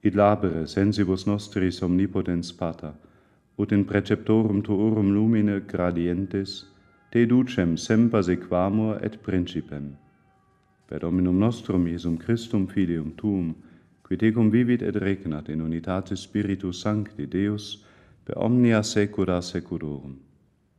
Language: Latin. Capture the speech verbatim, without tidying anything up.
id labere sensibus nostris omnipotens Pater, ut in preceptorum tuorum lumine gradientes, te ducem semper sequamur et principem. Per Dominum nostrum Iesum Christum filium tuum, qui tecum vivit et regnat in unitate Spiritus Sancti Deus, per omnia saecula saeculorum.